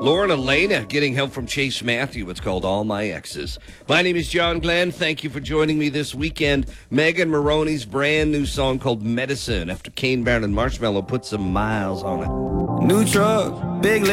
Lauren Elena getting help from Chase Matthew. It's called All My Exes. My name is John Glenn. Thank you for joining me this weekend. Megan Maroney's brand new song called Medicine after Kane Brown and Marshmello put some miles on it. New truck, big